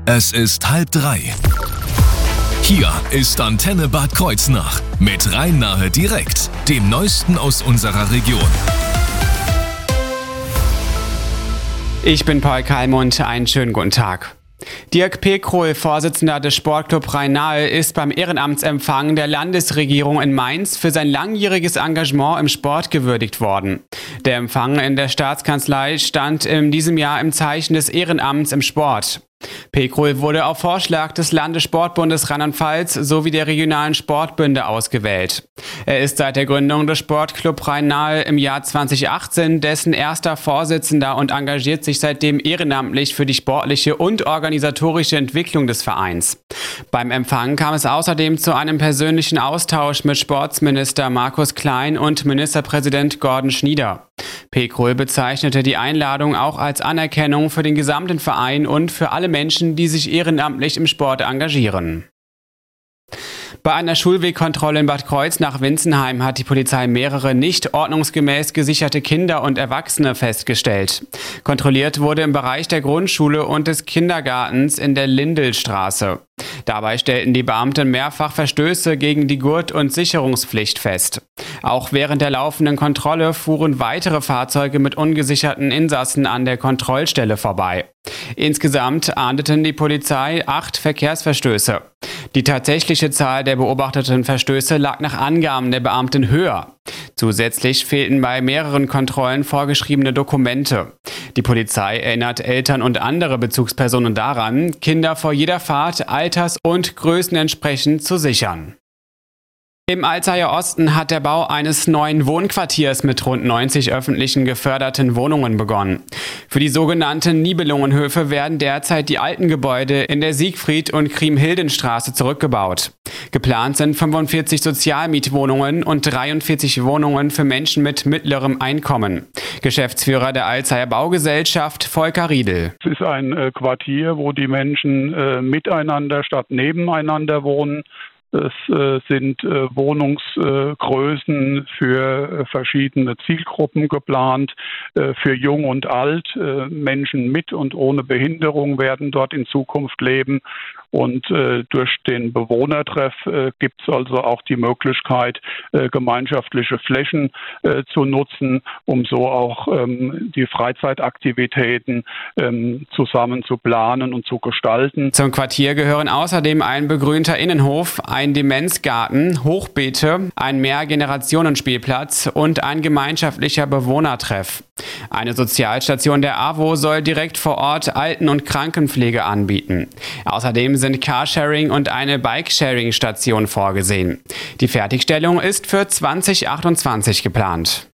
Es ist 2:30. Hier ist Antenne Bad Kreuznach mit Rhein-Nahe direkt, dem Neuesten aus unserer Region. Ich bin Paul Kalmund, einen schönen guten Tag. Dirk Pekrohl, Vorsitzender des Sportclub Rhein-Nahe, ist beim Ehrenamtsempfang der Landesregierung in Mainz für sein langjähriges Engagement im Sport gewürdigt worden. Der Empfang in der Staatskanzlei stand in diesem Jahr im Zeichen des Ehrenamts im Sport. Pekrohl wurde auf Vorschlag des Landessportbundes Rheinland-Pfalz sowie der regionalen Sportbünde ausgewählt. Er ist seit der Gründung des Sportclub Rhein-Nahe im Jahr 2018 dessen erster Vorsitzender und engagiert sich seitdem ehrenamtlich für die sportliche und organisatorische Entwicklung des Vereins. Beim Empfang kam es außerdem zu einem persönlichen Austausch mit Sportsminister Markus Klein und Ministerpräsident Gordon Schnieder. Pekrohl bezeichnete die Einladung auch als Anerkennung für den gesamten Verein und für alle Menschen, die sich ehrenamtlich im Sport engagieren. Bei einer Schulwegkontrolle in Bad Kreuznach-Winzenheim hat die Polizei mehrere nicht ordnungsgemäß gesicherte Kinder und Erwachsene festgestellt. Kontrolliert wurde im Bereich der Grundschule und des Kindergartens in der Lindelstraße. Dabei stellten die Beamten mehrfach Verstöße gegen die Gurt- und Sicherungspflicht fest. Auch während der laufenden Kontrolle fuhren weitere Fahrzeuge mit ungesicherten Insassen an der Kontrollstelle vorbei. Insgesamt ahndeten die Polizei 8 Verkehrsverstöße. Die tatsächliche Zahl der beobachteten Verstöße lag nach Angaben der Beamten höher. Zusätzlich fehlten bei mehreren Kontrollen vorgeschriebene Dokumente. Die Polizei erinnert Eltern und andere Bezugspersonen daran, Kinder vor jeder Fahrt alters- und Größen entsprechend zu sichern. Im Alzeier Osten hat der Bau eines neuen Wohnquartiers mit rund 90 öffentlichen geförderten Wohnungen begonnen. Für die sogenannten Nibelungenhöfe werden derzeit die alten Gebäude in der Siegfried- und Kriemhildenstraße zurückgebaut. Geplant sind 45 Sozialmietwohnungen und 43 Wohnungen für Menschen mit mittlerem Einkommen. Geschäftsführer der Alzeier Baugesellschaft Volker Riedel. Es ist ein Quartier, wo die Menschen miteinander statt nebeneinander wohnen. Es sind Wohnungsgrößen für verschiedene Zielgruppen geplant, für Jung und Alt. Menschen mit und ohne Behinderung werden dort in Zukunft leben. Und durch den Bewohnertreff gibt es also auch die Möglichkeit, gemeinschaftliche Flächen zu nutzen, um so auch die Freizeitaktivitäten zusammen zu planen und zu gestalten. Zum Quartier gehören außerdem ein begrünter Innenhof, ein Demenzgarten, Hochbeete, ein Mehrgenerationenspielplatz und ein gemeinschaftlicher Bewohnertreff. Eine Sozialstation der AWO soll direkt vor Ort Alten- und Krankenpflege anbieten. Außerdem sind Carsharing und eine Bikesharing-Station vorgesehen. Die Fertigstellung ist für 2028 geplant.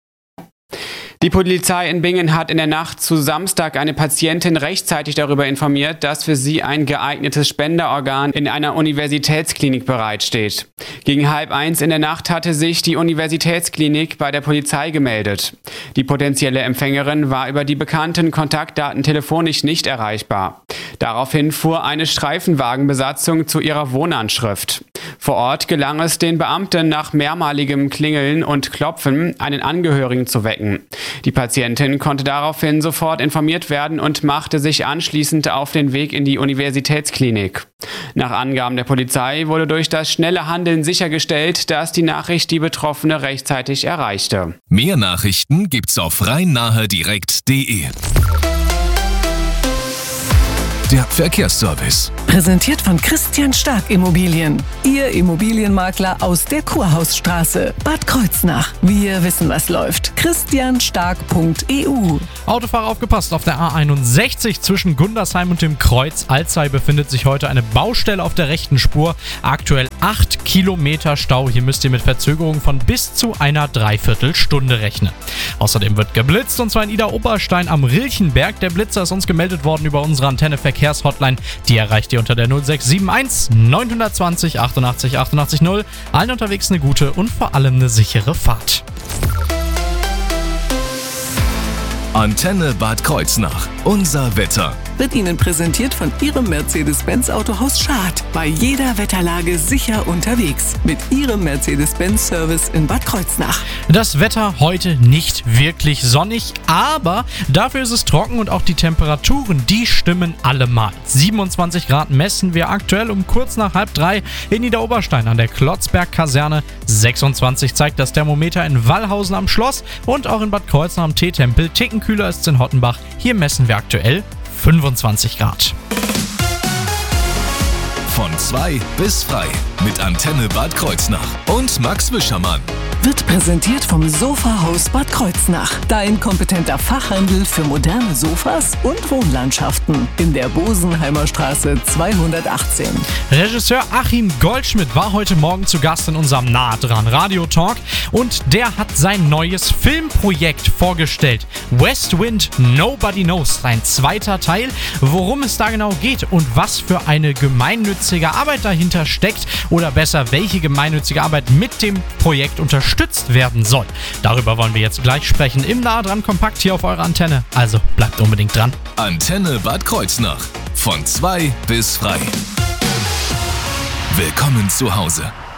Die Polizei in Bingen hat in der Nacht zu Samstag eine Patientin rechtzeitig darüber informiert, dass für sie ein geeignetes Spenderorgan in einer Universitätsklinik bereitsteht. Gegen 12:30 in der Nacht hatte sich die Universitätsklinik bei der Polizei gemeldet. Die potenzielle Empfängerin war über die bekannten Kontaktdaten telefonisch nicht erreichbar. Daraufhin fuhr eine Streifenwagenbesatzung zu ihrer Wohnanschrift. Vor Ort gelang es den Beamten nach mehrmaligem Klingeln und Klopfen, einen Angehörigen zu wecken. Die Patientin konnte daraufhin sofort informiert werden und machte sich anschließend auf den Weg in die Universitätsklinik. Nach Angaben der Polizei wurde durch das schnelle Handeln sichergestellt, dass die Nachricht die Betroffene rechtzeitig erreichte. Mehr Nachrichten gibt's auf rhein-nahe-direkt.de. Der Verkehrsservice. Präsentiert von Christian Stark Immobilien. Ihr Immobilienmakler aus der Kurhausstraße, Bad Kreuznach. Wir wissen, was läuft. christianstark.eu. Autofahrer aufgepasst, auf der A61 zwischen Gundersheim und dem Kreuz Alzey befindet sich heute eine Baustelle auf der rechten Spur. Aktuell 8 Kilometer Stau. Hier müsst ihr mit Verzögerung von bis zu einer Dreiviertelstunde rechnen. Außerdem wird geblitzt, und zwar in Idar-Oberstein am Rilchenberg. Der Blitzer ist uns gemeldet worden über unsere Antenne Verkehrshotline. Die erreicht ihr unter der 0671 920 88 88 0. Allen unterwegs eine gute und vor allem eine sichere Fahrt. Antenne Bad Kreuznach. Unser Wetter. wird Ihnen präsentiert von Ihrem Mercedes-Benz Autohaus Schad. Bei jeder Wetterlage sicher unterwegs. Mit Ihrem Mercedes-Benz-Service in Bad Kreuznach. Das Wetter heute nicht wirklich sonnig, aber dafür ist es trocken und auch die Temperaturen, die stimmen allemal. 27 Grad messen wir aktuell um kurz nach 2:30 in Niederoberstein an der Klotzberg-Kaserne. 26 zeigt das Thermometer in Wallhausen am Schloss und auch in Bad Kreuznach am Teetempel. Ticken kühler ist es in Hottenbach. Hier messen wir aktuell 25 Grad. Von 2 bis frei mit Antenne Bad Kreuznach und Max Wischermann. Wird präsentiert vom Sofahaus Bad Kreuznach. Dein kompetenter Fachhandel für moderne Sofas und Wohnlandschaften. In der Bosenheimer Straße 218. Regisseur Achim Goldschmidt war heute Morgen zu Gast in unserem Nah dran Radio Talk und der hat sein neues Filmprojekt vorgestellt. West Wind Nobody Knows, sein zweiter Teil. Worum es da genau geht und was für eine gemeinnützige Arbeit dahinter steckt oder besser, welche gemeinnützige Arbeit mit dem Projekt unterstützt werden soll. Darüber wollen wir jetzt gleich sprechen im Nah dran Kompakt hier auf eurer Antenne. Also bleibt unbedingt dran. Antenne Bad Kreuznach. Von 2 bis frei. Willkommen zu Hause.